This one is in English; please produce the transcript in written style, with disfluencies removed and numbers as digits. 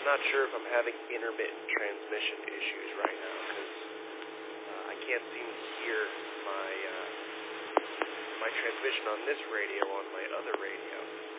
I'm not sure if I'm having intermittent transmission issues right now because I can't seem to hear my transmission on this radio on my other radio.